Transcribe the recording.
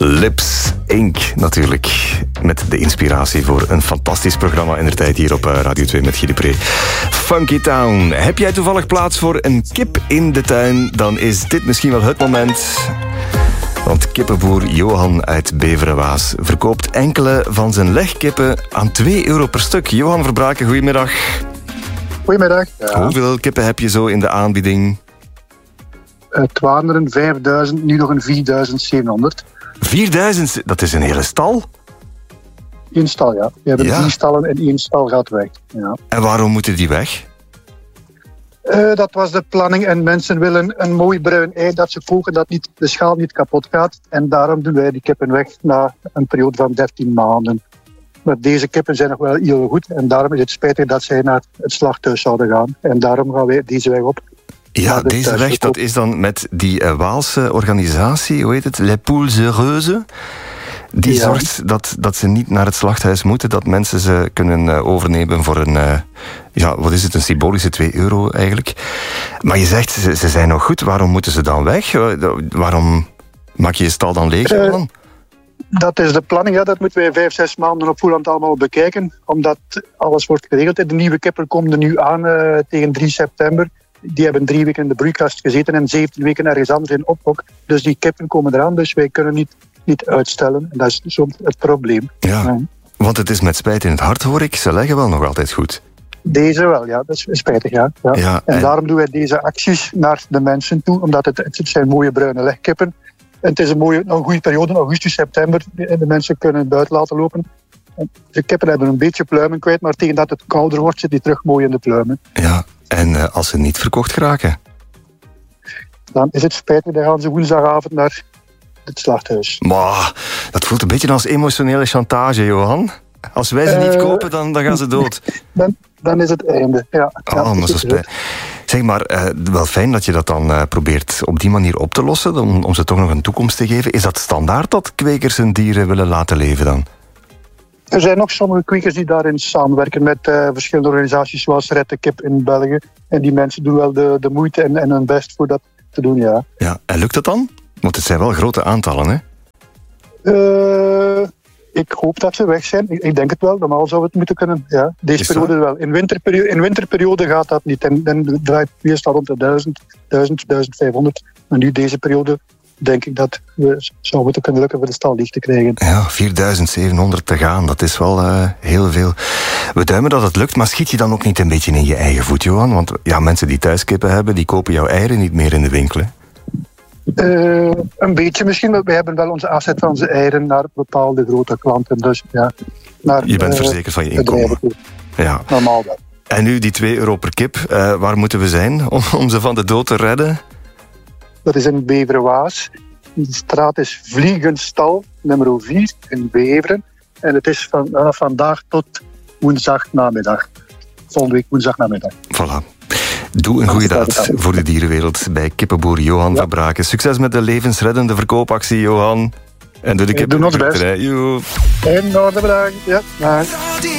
Lips Inc. natuurlijk. Met de inspiratie voor een fantastisch programma indertijd hier op Radio 2 met Guy Depree. Funky Town. Heb jij toevallig plaats voor een kip in de tuin? Dan is dit misschien wel het moment. Want kippenboer Johan uit Beverenwaas verkoopt enkele van zijn legkippen aan €2 per stuk. Johan Verbraken, goedemiddag. Goedemiddag. Ja. Hoeveel kippen heb je zo in de aanbieding? Het waren er 5.000, nu nog een 4.700. 4.000? Dat is een hele stal? 1 stal, ja. We hebben 3 stallen en 1 stal gaat weg. Ja. En waarom moeten die weg? Dat was de planning en mensen willen een mooi bruin ei dat ze koken, dat niet, de schaal niet kapot gaat. En daarom doen wij die kippen weg na een periode van 13 maanden. Maar deze kippen zijn nog wel heel goed en daarom is het spijtig dat zij naar het slachthuis zouden gaan. En daarom gaan wij deze weg op. Ja, deze weg, dat is dan met die Waalse organisatie, hoe heet het? Les Poules Heureuses. Die zorgt dat ze niet naar het slachthuis moeten, dat mensen ze kunnen overnemen voor een, wat is het, een symbolische €2 eigenlijk. Maar je zegt, ze zijn nog goed, waarom moeten ze dan weg? Waarom maak je stal dan leeg? Dat is de planning, ja. Dat moeten wij 5-6 maanden op voorhand allemaal bekijken, omdat alles wordt geregeld. De nieuwe kippen komen er nu aan tegen 3 september. Die hebben 3 weken in de broeikast gezeten en 17 weken ergens anders in ophok. Dus die kippen komen eraan, dus wij kunnen niet uitstellen. En dat is soms het probleem. Ja, want het is met spijt in het hart, hoor ik. Ze leggen wel nog altijd goed. Deze wel, ja. Dat is spijtig, ja. En daarom doen wij deze acties naar de mensen toe, omdat het zijn mooie bruine legkippen. En het is een goede periode, augustus, september. De mensen kunnen buiten laten lopen. De kippen hebben een beetje pluimen kwijt, maar tegen dat het kouder wordt, zit die terug mooi in de pluimen. Ja, en als ze niet verkocht geraken? Dan is het spijtig, dan gaan ze woensdagavond naar het slachthuis. Maar dat voelt een beetje als emotionele chantage, Johan. Als wij ze niet kopen, dan gaan ze dood. Dan is het einde, ja. Maar zo spijt. Zeg maar, wel fijn dat je dat dan probeert op die manier op te lossen, om ze toch nog een toekomst te geven. Is dat standaard dat kwekers hun dieren willen laten leven dan? Er zijn nog sommige kwekers die daarin samenwerken met verschillende organisaties zoals Red de Kip in België. En die mensen doen wel de moeite en hun best voor dat te doen, ja. Ja, en lukt dat dan? Want het zijn wel grote aantallen, hè? Ik hoop dat ze weg zijn. Ik denk het wel. Normaal zou het moeten kunnen. Ja. Deze periode wel. In winterperiode gaat dat niet. En dan draait het meestal rond de 1.500. Maar nu deze periode denk ik dat we zou moeten kunnen lukken voor de stal leeg te krijgen. Ja, 4.700 te gaan. Dat is wel heel veel. We duimen dat het lukt, maar schiet je dan ook niet een beetje in je eigen voet, Johan? Want ja, mensen die thuis kippen hebben, die kopen jouw eieren niet meer in de winkel, hè? Een beetje misschien, maar wij hebben wel onze afzet van onze eieren naar bepaalde grote klanten. Dus ja, je bent verzekerd van je inkomen. Ja. Normaal wel. En nu die €2 per kip, waar moeten we zijn om ze van de dood te redden? Dat is in Beverenwaas. De straat is Vliegenstal, nummer 4 in Beveren. En het is vanaf vandaag tot woensdagnamiddag. Volgende week woensdagnamiddag. Voilà. Doe een goede daad voor de dierenwereld bij kippenboer Johan Verbraken. Succes met de levensreddende verkoopactie, Johan. En doe de kippen. Doe ons best. Joe. En bedankt. Ja.